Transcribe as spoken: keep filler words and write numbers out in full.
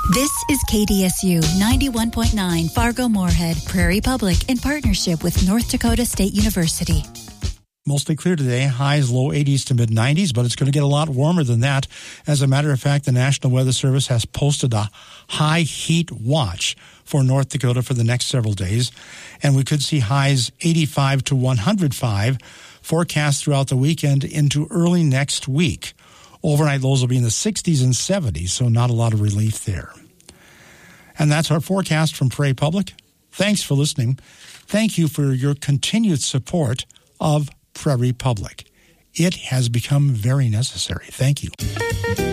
This is K D S U ninety-one point nine Fargo-Moorhead, Prairie Public, in partnership with North Dakota State University. Mostly clear today, highs low eighties to mid nineties, but it's going to get a lot warmer than that. As a matter of fact, the National Weather Service has posted a high heat watch for North Dakota for the next several days, and we could see highs eighty-five to one hundred five forecast throughout the weekend into early next week. Overnight lows will be in the sixties and seventies, so not a lot of relief there. And that's our forecast from Prairie Public. Thanks for listening. Thank you for your continued support of Prairie Public. It has become very necessary. Thank you.